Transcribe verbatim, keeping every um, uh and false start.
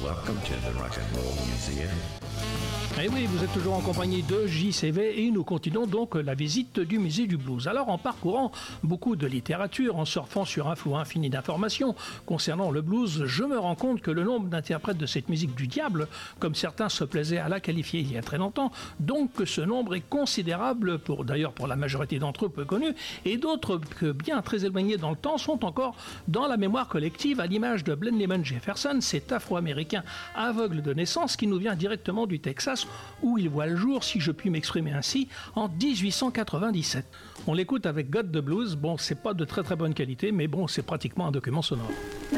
Welcome to the Rock and Roll Museum. Et oui, vous êtes toujours en compagnie de J C V et nous continuons donc la visite du musée du blues. Alors en parcourant beaucoup de littérature, en surfant sur un flot infini d'informations concernant le blues, je me rends compte que le nombre d'interprètes de cette musique du diable, comme certains se plaisaient à la qualifier il y a très longtemps, donc que ce nombre est considérable, pour d'ailleurs pour la majorité d'entre eux peu connus, et d'autres que bien très éloignés dans le temps sont encore dans la mémoire collective, à l'image de Glenn Lemon Jefferson, cet Afro-Américain aveugle de naissance qui nous vient directement du Texas, où il voit le jour, si je puis m'exprimer ainsi, en dix-huit cent quatre-vingt-dix-sept. On l'écoute avec God the Blues. Bon, c'est pas de très très bonne qualité, mais bon, c'est pratiquement un document sonore.